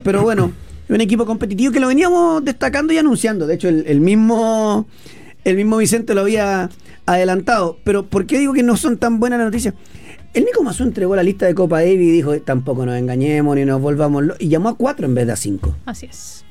Pero bueno, es un equipo competitivo que lo veníamos destacando y anunciando. De hecho, el mismo Vicente lo había adelantado. Pero ¿por qué digo que no son tan buenas las noticias? El Nico Mazú entregó la lista de Copa Davis y dijo, tampoco nos engañemos ni nos volvamos y llamó a 4 en vez de a 5. Así es.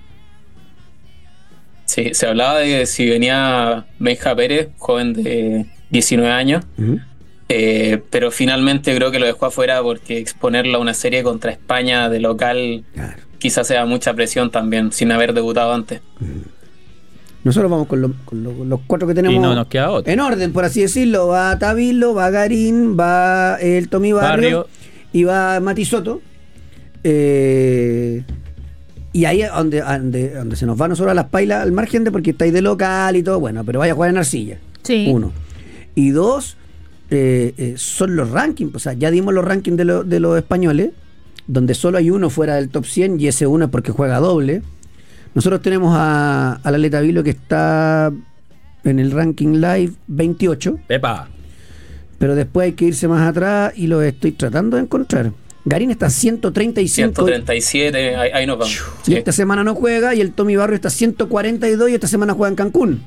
Sí, se hablaba de si venía Benja Pérez, joven de 19 años, pero finalmente creo que lo dejó afuera porque exponerlo a una serie contra España de local quizás sea mucha presión también, sin haber debutado antes. Nosotros vamos con los 4 que tenemos y no nos queda otro. En orden, por así decirlo. Va Tavilo, va Garín, va el Tommy Barrio y va Mati Soto. Y ahí es donde se nos va a nosotros a las pailas al margen de porque estáis de local y todo, bueno, pero vaya a jugar en arcilla. Sí. 1. Y 2, son los rankings. O sea, ya dimos los rankings de los españoles, donde solo hay uno fuera del top 100 y ese uno es porque juega doble. Nosotros tenemos al atleta Vilo que está en el ranking live 28. ¡Epa! Pero después hay que irse más atrás y lo estoy tratando de encontrar. Garín está 135. 137, ahí nos vamos. Y esta semana no juega, y el Tommy Barrio está 142 y esta semana juega en Cancún.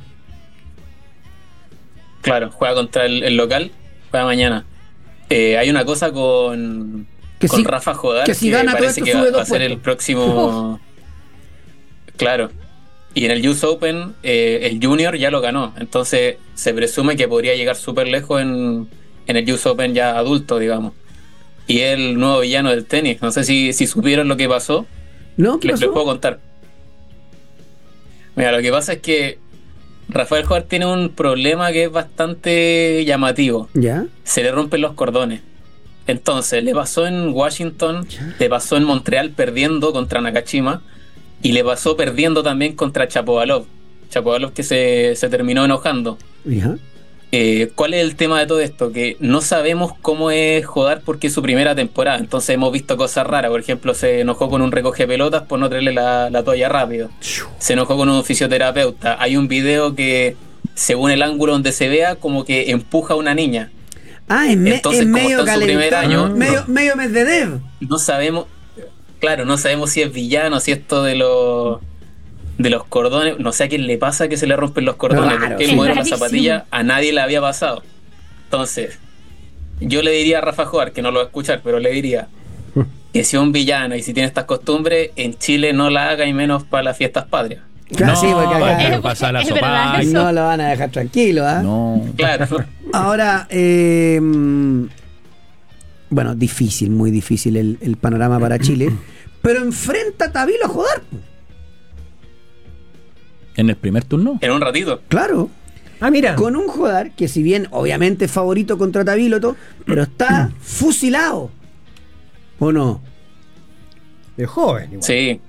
Claro, juega contra el local, juega mañana. Hay una cosa con Rafa Jodar que si gana parece todo que esto va a ser el próximo. Claro. Y en el US Open, el Junior ya lo ganó. Entonces se presume que podría llegar súper lejos en el US Open ya adulto, digamos. Y es el nuevo villano del tenis. No sé si supieron lo que pasó. ¿No? ¿Qué pasó? Les puedo contar. Mira, lo que pasa es que Rafael Jodar tiene un problema que es bastante llamativo. ¿Ya? Se le rompen los cordones. Entonces, le pasó en Washington, le pasó en Montreal perdiendo contra Nakashima, y le pasó perdiendo también contra Chapovalov. Chapovalov que se terminó enojando. ¿Ya? ¿Cuál es el tema de todo esto? Que no sabemos cómo es Jodar porque es su primera temporada. Entonces hemos visto cosas raras. Por ejemplo, se enojó con un recoge pelotas por no traerle la toalla rápido. Se enojó con un fisioterapeuta. Hay un video que, según el ángulo donde se vea, como que empuja a una niña. Entonces, como medio está en su primer año, medio Medvedev. No sabemos, claro, no sabemos si es villano, si esto de los cordones, no sé a quién le pasa que se le rompen los cordones, porque el modelo de la zapatilla a nadie le había pasado. Entonces, yo le diría a Rafa Jodar, que no lo va a escuchar, pero le diría que si es un villano y si tiene estas costumbres, en Chile no la haga y menos para las fiestas patrias. Claro, sí, porque acá pasa la sopa. no lo van a dejar tranquilo, ¿ah? No. Claro. Ahora, bueno, difícil, muy difícil el panorama para Chile, pero enfrenta a Tavilo a Jodar. ¿En el primer turno? En un ratito. Claro. Mira. Con un Jodar que, si bien obviamente es favorito contra Tavilo, pero está fusilado. ¿O no? Es joven. Igual. Sí.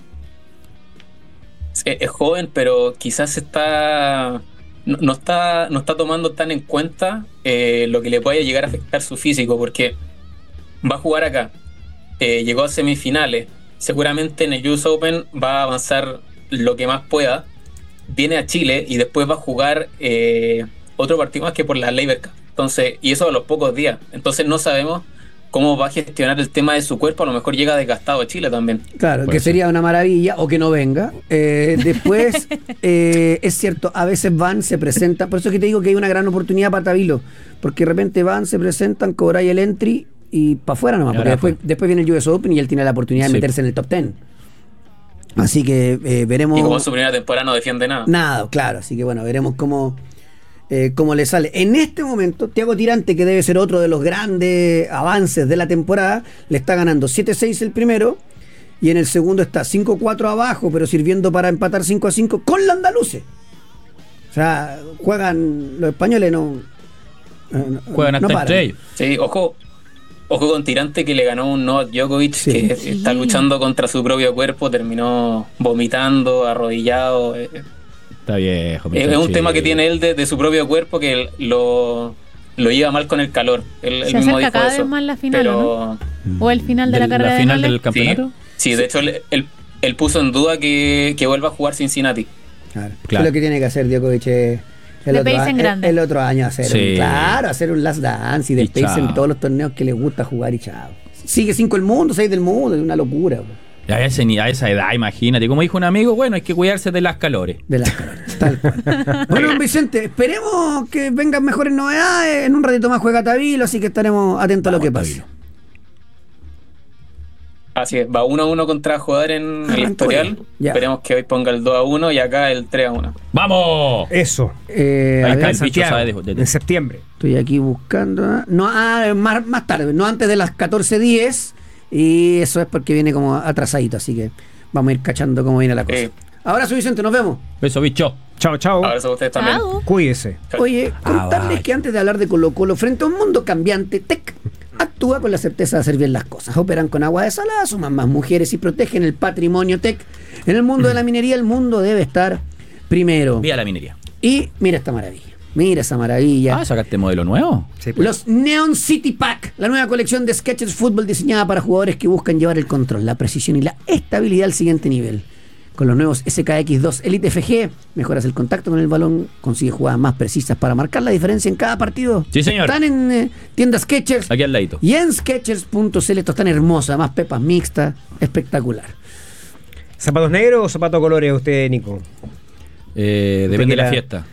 Es joven, pero quizás no está tomando tan en cuenta lo que le puede llegar a afectar su físico, porque va a jugar acá. Llegó a semifinales. Seguramente en el US Open va a avanzar lo que más pueda. Viene a Chile y después va a jugar otro partido más que por la Laver Cup. Entonces, y eso a los pocos días. Entonces no sabemos cómo va a gestionar el tema de su cuerpo. A lo mejor llega desgastado a Chile también. Claro, que sería una maravilla, o que no venga. Después, es cierto, a veces van, se presentan. Por eso es que te digo que hay una gran oportunidad para Tavilo, porque de repente van, se presentan, cobráis el entry y para afuera nomás, porque después viene el US Open y él tiene la oportunidad de meterse en el top 10. Así que veremos. Y como en su primera temporada no defiende nada. Nada, claro. Así que bueno, veremos cómo le sale. En este momento, Thiago Tirante, que debe ser otro de los grandes avances de la temporada, le está ganando 7-6 el primero, y en el segundo está 5-4 abajo, pero sirviendo para empatar 5-5 con los andaluces. O sea, juegan los españoles, juegan hasta entre ellos. Sí, ojo con Tirante, que le ganó un Novak Djokovic, que está luchando contra su propio cuerpo, terminó vomitando, arrodillado. Está viejo. Es un tema que tiene él de su propio cuerpo, que lo lleva mal con el calor. Él se mismo acerca dijo cada eso. vez más la final, pero, ¿no? O el final de la carrera ¿La final de del campeonato? Sí, de hecho él puso en duda que vuelva a jugar Cincinnati. Claro. Es lo que tiene que hacer Djokovic el otro año hacer un last dance y del pace en todos los torneos que le gusta jugar y chao. Sigue 5 el mundo, 6 del mundo, es una locura. A esa edad, imagínate. Como dijo un amigo, bueno, hay que cuidarse de las calores. De las calores, tal cual. Bueno, don Vicente, esperemos que vengan mejores novedades. En un ratito más juega Tabilo, así que estaremos atentos a lo que pase. Así es, va 1-1 contra jugador en el historial. Esperemos que hoy ponga el 2-1 y acá el 3-1. ¡Vamos! Eso. Ahí está el bicho, Santiago, sabe en septiembre. Estoy aquí buscando. No, más tarde, no antes de las 14:10. Y eso es porque viene como atrasadito, así que vamos a ir cachando cómo viene la cosa. Abrazo, Vicente, nos vemos. Beso, bicho. Chao, chao. Abrazo a ustedes también. Cuídese. Oye, contarles que antes de hablar de Colo-Colo, frente a un mundo cambiante, TEC actúa con la certeza de hacer bien las cosas. Operan con agua desalada, suman más mujeres y protegen el patrimonio TEC. En el mundo de la minería, el mundo debe estar primero. Vía la minería. Y mira esta maravilla. Mira esa maravilla. Ah, ¿sacaste modelo nuevo? Sí, pues. Los Neon City Pack, la nueva colección de Skechers Fútbol diseñada para jugadores que buscan llevar el control, la precisión y la estabilidad al siguiente nivel. Con los nuevos SKX2 Elite FG, mejoras el contacto con el balón, consigues jugadas más precisas para marcar la diferencia en cada partido. Sí, señor. Están en tiendas Skechers. Aquí al ladito. Y en Skechers.cl, esto es tan hermosa, más pepas mixtas, espectacular. ¿Zapatos negros o zapatos colores usted, Nico? Depende de la fiesta.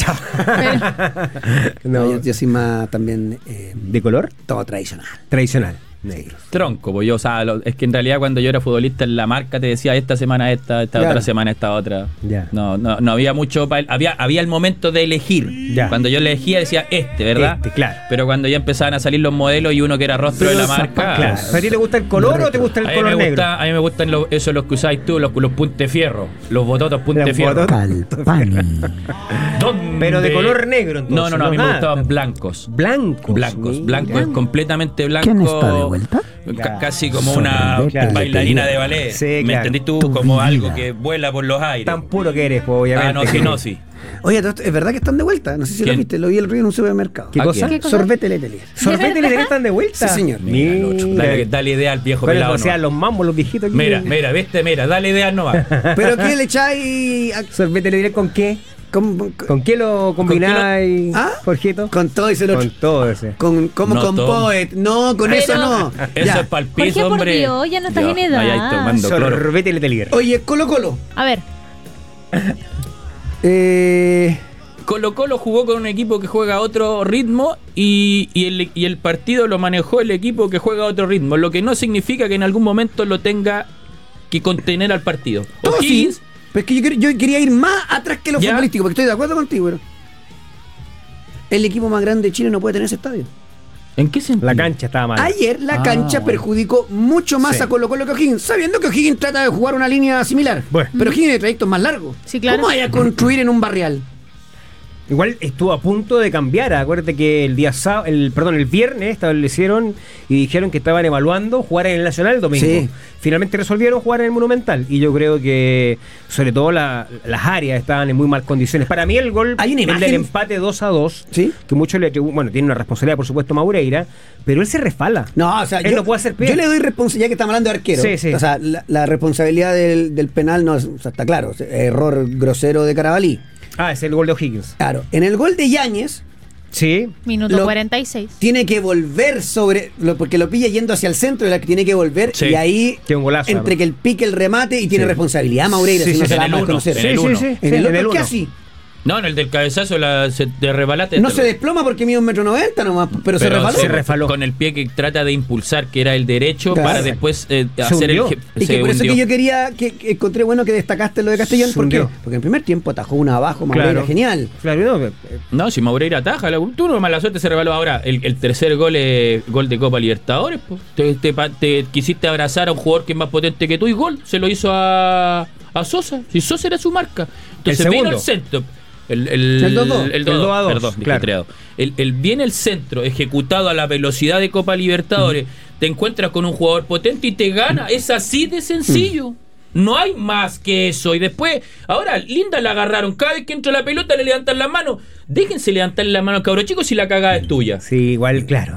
No, yo soy más también ¿De color? todo tradicional. Tradicional. Negro. Tronco, pues yo, o sea, es que en realidad cuando yo era futbolista en la marca te decía esta semana esta Claro. otra semana esta otra. Ya. No había mucho, había el momento de elegir. Ya. Cuando yo elegía decía ¿verdad? Claro. Pero cuando ya empezaban a salir los modelos y uno que era rostro de la marca. Claro. ¿A ti te gusta el color o te gusta el A mí color me negro? gusta, a mí me gustan los que usáis tú, los punte fierro, los bototos punte Los fierro. bototos. Calpani. ¿Dónde? Pero de color negro, entonces. No, a mí me Ah, gustaban blancos. Blancos. Blanco es completamente blanco. ¿Quién está de vuelta? Casi como una Claro. bailarina de ballet. Sí, ¿Me claro. entendí tú? Tu Como vida. algo que vuela por los aires. Tan puro que eres, pues, obviamente. Sí. Oye, es verdad que están de vuelta. No sé si lo ¿Quién? viste, lo vi el río en un supermercado. ¿Qué ¿A cosa? quién? ¿Qué cosa? Sorbete Letelier. ¿Sorbete le están de vuelta? Sí, señor. Mira, el otro. Dale idea al viejo ¿Cuáles pelado. hacían No. los mambos, los viejitos aquí? Mira, dale idea nomás. ¿Pero qué le echáis? ¿Sorbete le diré con qué? Con ¿Con qué lo combináis, ¿Ah? Jorgito? Con todo ese otro. Con todo ese. Como No, con Tom. Poet. No, con Pero- eso no. Eso Ya. es para el Jorge, piso, por hombre. Dios, ya no estás en edad. Ahí tomando cloro. Sorbete Letelier. Oye, Colo-Colo. A ver, Colo-Colo jugó con un equipo que juega a otro ritmo y el partido lo manejó el equipo que juega a otro ritmo, lo que no significa que en algún momento lo tenga que contener al partido. Todo sí. O'Higgins, Pero es que yo quería ir más atrás que lo ¿Ya? futbolístico, porque estoy de acuerdo contigo, pero el equipo más grande de Chile no puede tener ese estadio. ¿en qué sentido? La cancha estaba mal. Ayer la cancha bueno. perjudicó mucho más Sí. a Colo-Colo que O'Higgins, sabiendo que O'Higgins trata de jugar una línea similar. Bueno. Pero O'Higgins de trayectos más largos. Sí, claro. ¿Cómo vaya a construir en un barrial? Igual estuvo a punto de cambiar. Acuérdate que el viernes establecieron y dijeron que estaban evaluando jugar en el Nacional el domingo. Sí. Finalmente resolvieron jugar en el Monumental. Y yo creo que, sobre todo, las áreas estaban en muy mal condiciones. Para mí, el gol, Hay una el imagen- del empate 2-2, Sí. que muchos le atribuyen, bueno, tiene una responsabilidad, por supuesto, Maureira, pero él se resfala. No, o sea, Él no puede hacer peor. Yo le doy responsabilidad, ya que estamos hablando de arquero. Sí, sí. O sea, la responsabilidad del penal no es, o sea, está claro, error grosero de Carabalí. Ah, es el gol de O'Higgins. Claro, en el gol de Yáñez Sí. minuto Lo- 46. tiene que volver porque lo pilla yendo hacia el centro, y la que tiene que volver, Sí. y ahí Tiene un golazo, entre además. que el pique, el remate, y tiene Sí. responsabilidad Maureira, Sí, si no sí, se en la el va a uno, conocer. en el uno. En el otro uno. casi. No, en el del cabezazo de rebalate. No se desploma porque mide 1,90 m nomás, pero se resbaló. se resbaló. Con el pie que trata de impulsar, que era el derecho, Claro. para después hacer hundió. el Y que por eso hundió. que yo quería, que encontré bueno que destacaste lo de Castellón. Se ¿Por qué? hundió. Porque en primer tiempo atajó una abajo, Maureira, Claro. genial. Claro, no, No, si Maureira ataja, tú no mala suerte se rebaló. Ahora, el tercer gol es gol de Copa Libertadores. Pues. Te quisiste abrazar a un jugador que es más potente que tú y gol. Se lo hizo a Sosa. Si Sosa era su marca. Entonces El vino segundo. el centro. El 2-2. El 2-2, El 2-2, perdón, dije claro. treado. Viene el centro ejecutado a la velocidad de Copa Libertadores. Te encuentras con un jugador potente y te gana. Es así de sencillo. No hay más que eso. Y después, ahora, Linda la agarraron. Cada vez que entra la pelota le levantan la mano. déjense levantar la mano al cabro chico si la cagada es tuya. Sí, igual, claro.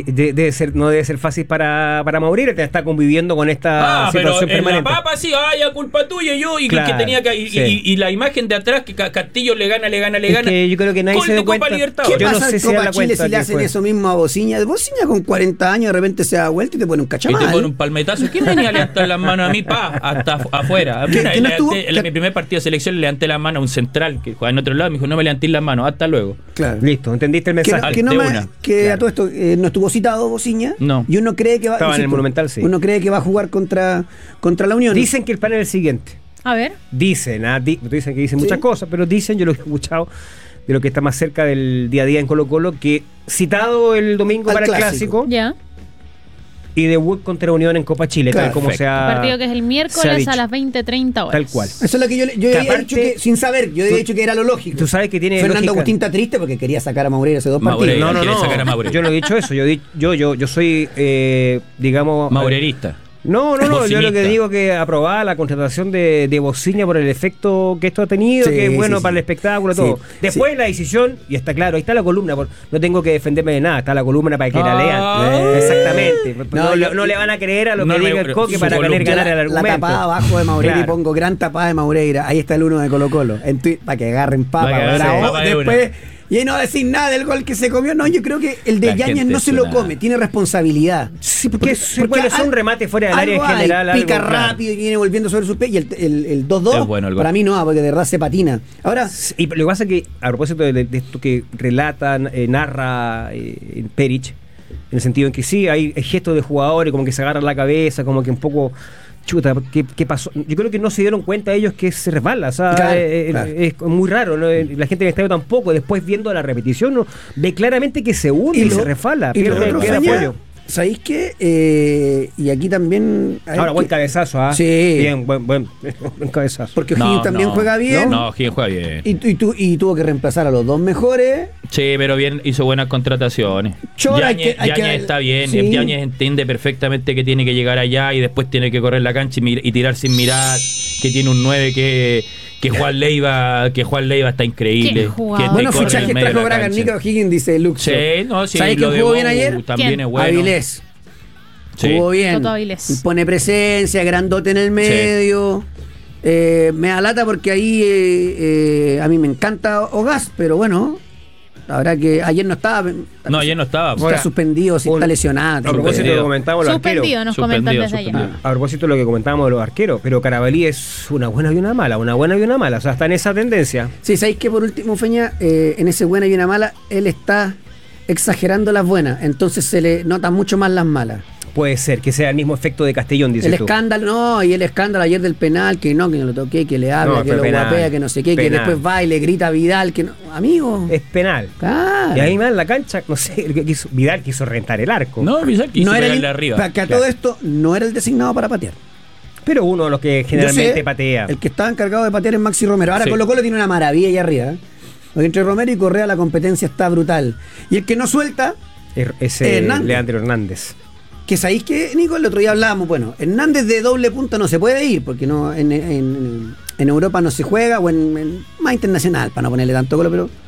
No debe ser fácil para Mauricio, que está conviviendo con esta pero situación en permanente. la papa sí, ya culpa tuya yo, y Claro, que tenía que, sí. y la imagen de atrás que Castillo le gana. Es que yo creo que nadie Gol se de da cuenta. Copa Libertadores. ¿Qué Yo no pasa sé en si da Copa la Chile cuenta si le que hacen fue. eso mismo a Bociña? Bociña con 40 años de repente se da vuelta y te pone un Y te cachamal. pone un palmetazo. ¿Quién venía a levantar las manos a mí? Hasta afuera. Mira, ¿Que no estuvo? en mi primer partido de selección le levanté las manos a un central que juega en otro lado. Me dijo, no me levantéis las manos, hasta luego. Claro. Listo, ¿entendiste el mensaje? Que no de me- una. que Claro. a todo esto no estuvo citado Bociña. No. Y uno cree que va, Estaba en el insisto, Monumental, sí. Uno cree que va a jugar contra la Unión. Dicen que el plan es el siguiente. A ver. Dicen que dicen muchas Sí. cosas, pero dicen, yo lo he escuchado de lo que está más cerca del día a día en Colo-Colo, que citado el domingo Al para el clásico. clásico Ya. y debut contra Unión en Copa Chile, Claro, tal como perfecto. se ha Partido que es el se ha miércoles dicho. a las 20:30 horas. Tal cual. Eso es lo que yo Que había aparte- dicho que, sin saber, yo había Tú- dicho que era lo lógico. Tú sabes que tiene Fernando lógica. Agustín está triste porque quería sacar a Maureira hace 2 Maureira. partidos. No, Quiere sacar a Maure. Yo no he dicho eso. Yo soy, digamos. Maurerista. No, yo lo que Bocinista. digo que aprobaba la contratación de Bociña por el efecto que esto ha tenido, Sí, que es bueno sí, para sí. el espectáculo, Sí, todo. Después sí. la decisión, y está claro, ahí está la columna, no tengo que defenderme de nada, está la columna para que la Ah. lean. Exactamente. No, No le van a creer a lo no que me- diga el Coque su para columna. querer ganar el La argumento. tapada abajo de Maureira Claro. y pongo gran tapada de Maureira. Ahí está el 1 de Colo Colo. Para que agarren papa. Para que agarren bravo. papa de Después, y ahí no va a decir nada del gol que se comió. No, yo creo que el de La Yáñez gente no es se lo una- come. Tiene responsabilidad. Sí, porque puede ser un remate fuera del área en algo hay, general. pica algo, claro. rápido y viene volviendo sobre su pie. Y el 2-2, Es bueno el gol. para mí no, porque de verdad se patina. Ahora, Y lo que pasa es que, a propósito de esto que relatan, narra Perich, en el sentido en que sí, hay gestos de jugadores, como que se agarran la cabeza, como que un poco, chuta, ¿qué pasó? Yo creo que no se dieron cuenta ellos que se resbala, o sea, Claro, claro. es muy raro, ¿no? La gente en el estadio tampoco, después viendo la repetición, ¿no? Ve claramente que se hunde y, se resbala, y lo pierde otro, pierde Feña, apoyo. ¿sabéis qué? Y aquí también. Ahora, buen cabezazo, ¿ah? Sí. Bien, buen cabezazo. Porque O'Higgins también juega bien. No, O'Higgins juega bien. Y tuvo que reemplazar a los dos mejores. Sí, pero bien, hizo buenas contrataciones. Chora, hay Yáñez que- Yáñez está bien. sí. Yáñez entiende perfectamente que tiene que llegar allá y después tiene que correr la cancha y tirar sin mirar. Que tiene un 9 que Juan Leiva está increíble. Qué jugador. Que te Bueno, corre en fichaje el medio de trajo la Bragarnica cancha. O'Higgins, dice Luke. Sí, no, sí. ¿Sabes lo quién de jugó bien Bou ayer? También ¿Quién? es bueno. Avilés. Sí. Jugó bien. Toto Avilés. Pone presencia, grandote en el medio. Me da lata porque ahí a mí me encanta Ogas, pero bueno, habrá que. Ayer no estaba. No, ayer no estaba. Está Ahora, suspendido, si está lesionado. A propósito de lo que Suspendido. comentábamos de los arqueros. Suspendido, nos Suspendido, comentan desde suspendido. ayer. A propósito de lo que comentábamos de los arqueros, pero Carabalí es una buena y una mala, o sea, está en esa tendencia. Sí, sabéis que por último, Feña, en ese buena y una mala, él está exagerando las buenas, entonces se le notan mucho más las malas. Puede ser que sea el mismo efecto de Castellón, dices El tú. escándalo, no, y el escándalo ayer del penal, que no lo toqué, que le habla, No, que fue lo penal, guapea, que no sé qué, que penal. después va y le grita a Vidal, que no. Amigo. Es penal. Claro. Y ahí más en la cancha, no sé, Vidal quiso rentar el arco. No, Bizarre quiso no era pegarle arriba. para que a Claro. todo esto no era el designado para patear. Pero uno de los que Yo generalmente sé, patea. El que estaba encargado de patear es Maxi Romero. Ahora Sí. Colo Colo tiene una maravilla ahí arriba. Porque entre Romero y Correa la competencia está brutal. Y el que no suelta, Ese Hernández. Leandro Hernández. que sabéis que, Nico, el otro día hablábamos, bueno, Hernández de doble punta no se puede ir, porque no en Europa no se juega, o en más internacional, para no ponerle tanto color, pero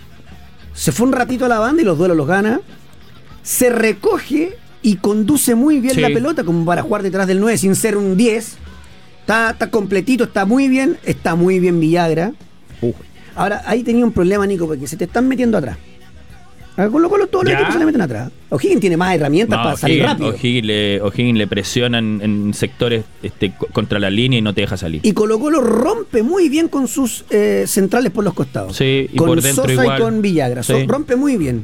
se fue un ratito a la banda y los duelos los gana, se recoge y conduce muy bien Sí. la pelota, como para jugar detrás del 9 sin ser un 10. Está completito, está muy bien Villagra. Ahora, ahí tenía un problema, Nico, porque se te están metiendo atrás. A Colo Colo todos los Ya. equipos se le meten atrás. O'Higgins tiene más herramientas para salir rápido. O'Higgins le presionan en sectores contra la línea y no te deja salir. Y Colo Colo rompe muy bien con sus centrales por los costados. Sí, y con por dentro Sosa igual. y con Villagra. Sí. Rompe muy bien.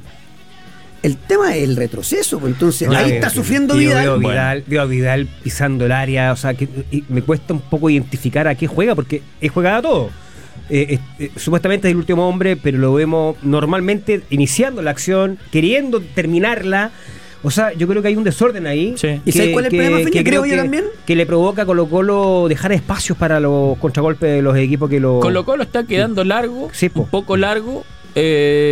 El tema es el retroceso, pues, entonces No, ahí yo- está sufriendo yo Vidal. Veo a Vidal pisando el área, o sea, que y me cuesta un poco identificar a qué juega, porque él juega a todo. Supuestamente es el último hombre, pero lo vemos normalmente iniciando la acción, queriendo terminarla. O sea, yo creo que hay un desorden ahí. Sí. ¿Y sabes cuál es el problema, Feña? Creo yo también. Que le provoca a Colo Colo dejar espacios para los contragolpes de los equipos que lo... Colo Colo está quedando largo, Sí, po. un poco largo,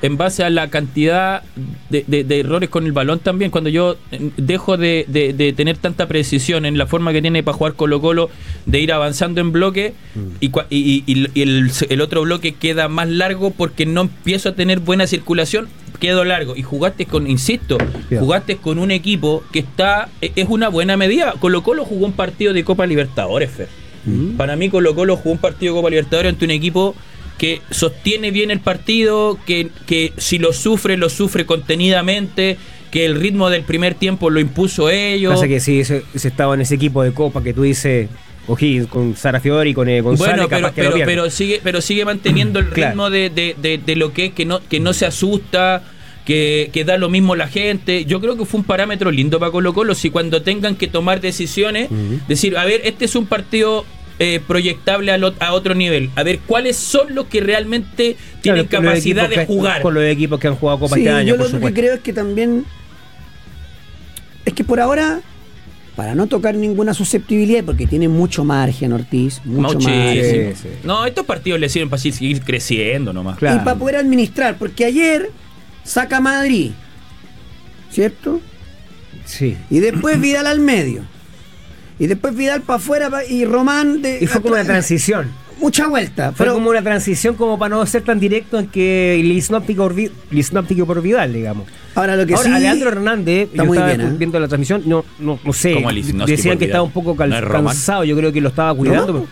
en base a la cantidad de errores con el balón también. Cuando yo dejo de tener tanta precisión en la forma que tiene para jugar Colo-Colo, de ir avanzando en bloque, y el otro bloque queda más largo porque no empiezo a tener buena circulación, quedo largo. Y jugaste con jugaste con un equipo que es una buena medida. Colo-Colo jugó un partido de Copa Libertadores, Fer. Para mí Colo-Colo jugó un partido de Copa Libertadores ante un equipo que sostiene bien el partido, que si lo sufre contenidamente, que el ritmo del primer tiempo lo impuso ellos. Pasa que sí, se estaba en ese equipo de Copa que tú dices, con Sara Fiori, con González, bueno, pero sigue manteniendo el ritmo de lo que es, que no se asusta, que da lo mismo la gente. Yo creo que fue un parámetro lindo para Colo-Colo, si cuando tengan que tomar decisiones, decir, a ver, este es un partido proyectable a otro nivel, a ver cuáles son los que realmente tienen capacidad de jugar. Con los equipos que han jugado Copa este año, yo lo que creo es que también es que por ahora, para no tocar ninguna susceptibilidad, porque tiene mucho margen Ortiz, mucho margen. Sí. No, estos partidos le sirven para seguir creciendo nomás. Claro. Y para poder administrar, porque ayer saca Madrid, ¿cierto? Sí. Y después Vidal al medio. Y después Vidal para afuera y Román y fue como una transición. Mucha vuelta. Fue como una transición como para no ser tan directo en que Lisnóptico por Vidal, digamos. Ahora sí, Leandro Hernández, yo estaba viendo la transmisión, no sé, decían que estaba un poco cansado, yo creo que lo estaba cuidando.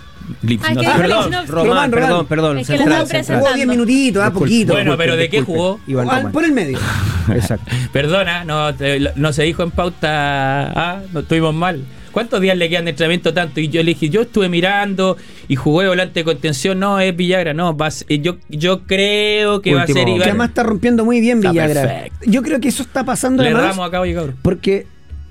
Perdón. Jugó 10 minutitos, poquito. Bueno, pero ¿de qué jugó? Por el medio. Exacto. Perdona, no se dijo en pauta, no estuvimos mal. ¿Cuántos días le quedan de entrenamiento tanto? Y yo le dije, yo estuve mirando y jugué volante de contención. No, es Villagra, no. Yo creo que va a ser Iván. Que además está rompiendo muy bien Villagra. Perfecto. Yo creo que eso está pasando. Le damos a cabo y cabrón. Porque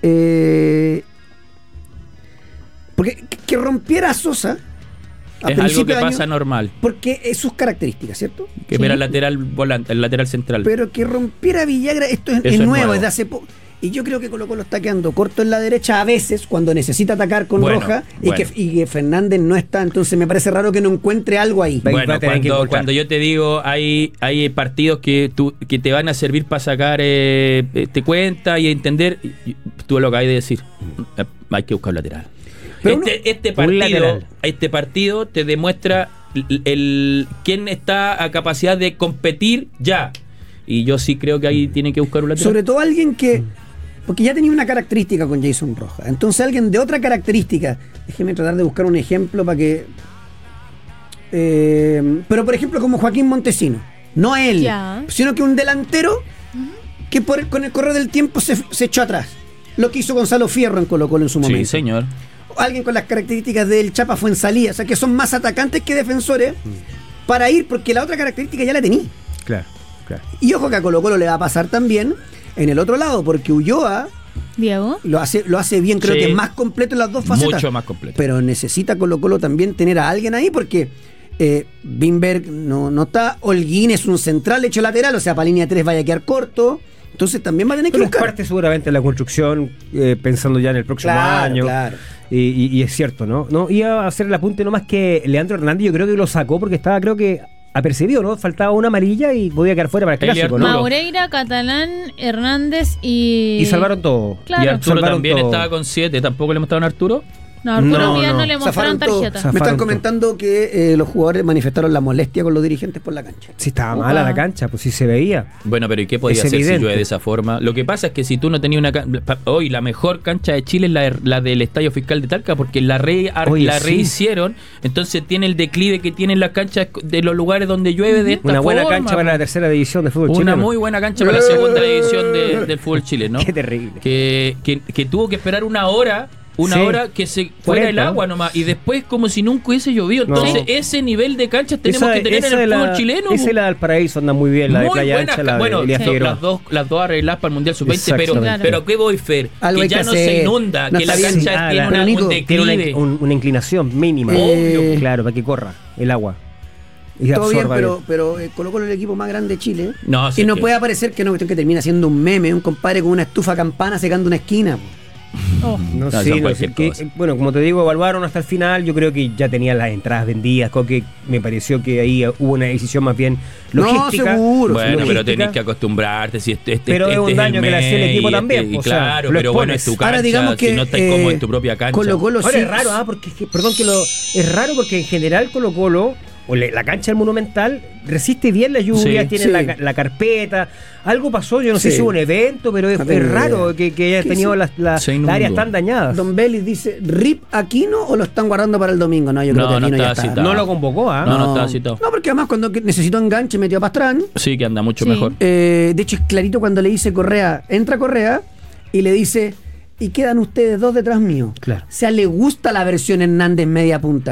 que rompiera a Sosa es algo que pasa normal. Porque es sus características, ¿cierto? Que era lateral volante, el lateral central. Pero que rompiera Villagra, esto es nuevo, es de hace poco. Y yo creo que Colo-Colo está quedando corto en la derecha a veces cuando necesita atacar con Roja y que Fernández no está. Entonces me parece raro que no encuentre algo ahí. Bueno, cuando yo te digo hay partidos que te van a servir para sacar te cuenta y entender. Tú lo acabas de decir. Hay que buscar un lateral. Este partido te demuestra quién está a capacidad de competir ya. Y yo sí creo que ahí tiene que buscar un lateral. Sobre todo alguien que... Porque ya tenía una característica con Jason Rojas. Entonces alguien de otra característica... Déjeme tratar de buscar un ejemplo para que... pero por ejemplo como Joaquín Montesino. No él, sino que un delantero que con el correr del tiempo se echó atrás. Lo que hizo Gonzalo Fierro en Colo-Colo en su momento. Sí, señor. Alguien con las características del Chapa Fuenzalía. O sea que son más atacantes que defensores para ir, porque la otra característica ya la tenía. Claro. Y ojo que a Colo-Colo le va a pasar también en el otro lado, porque Ulloa Diego lo hace bien, creo que es más completo en las dos facetas. Mucho más completo. Pero necesita Colo-Colo también tener a alguien ahí, porque Bimberg no está, Holguín es un central hecho lateral, o sea, para línea 3 vaya a quedar corto. Entonces también va a tener que buscar. Parte seguramente de la construcción, pensando ya en el próximo año. Claro. Y es cierto, ¿no? Iba a hacer el apunte nomás que Leandro Hernández, yo creo que lo sacó porque estaba, creo que apercibido, ¿no? Faltaba una amarilla y podía quedar fuera para el clásico, ¿no? Maureira, Catalán, Hernández y salvaron todo. Claro. Y Arturo también estaba con 7. ¿Tampoco le mostraron a Arturo? No, Arturo Vidal no le mostraron tarjeta. Me están comentando que los jugadores manifestaron la molestia con los dirigentes por la cancha. Sí, estaba mala la cancha, pues sí se veía. Bueno, pero ¿y qué podía hacer si llueve de esa forma? Lo que pasa es que si tú no tenías una hoy la mejor cancha de Chile es la del Estadio Fiscal de Talca, porque la rehicieron, entonces tiene el declive que tienen las canchas de los lugares donde llueve de esta forma. Una buena forma, cancha para la tercera división de fútbol chileno. Una muy buena cancha para la segunda división del fútbol chileno. Qué terrible. Que tuvo que esperar una hora que se fuera el agua nomás, y después como si nunca hubiese llovido. Entonces ese nivel de canchas tenemos que tener en el fútbol chileno. Esa es la del Paraíso, anda muy bien, la de Playa Ancha, la de Elías Figueroa. Las dos arregladas para el Mundial Sub-20, pero ¿qué voy, Fer? Que ya no se inunda, que la cancha tiene un declive. Una inclinación mínima. Obvio. Claro, para que corra el agua. Todo bien, pero Colo-Colo es el equipo más grande de Chile. No, y no puede aparecer que termina siendo un meme, un compadre con una estufa campana secando una esquina. No sé, bueno, como te digo, evaluaron hasta el final. Yo creo que ya tenían las entradas vendidas. Que me pareció que ahí hubo una decisión más bien logística. No, seguro. Bueno, logística. pero tenés que acostumbrarte. Si pero es un daño que le hacía el equipo también. Claro, pero bueno, es tu cancha. Ahora, digamos que, si no estás cómodo en tu propia cancha. Colo-Colo ahora es raro, porque es raro porque en general Colo-Colo, o la cancha del Monumental, resiste bien la lluvia, tiene la carpeta. Algo pasó, yo no sé si hubo un evento, pero es raro que haya tenido las áreas tan dañadas. Don Vélez dice, ¿RIP Aquino o lo están guardando para el domingo? No, yo creo que Aquino ya está. No lo convocó, No estaba citado. No, porque además cuando necesitó enganche metió a Pastrán. Sí, que anda mucho mejor. De hecho es clarito cuando le dice Correa, entra Correa y le dice, y quedan ustedes dos detrás mío. Claro. O sea, le gusta la versión Hernández media punta.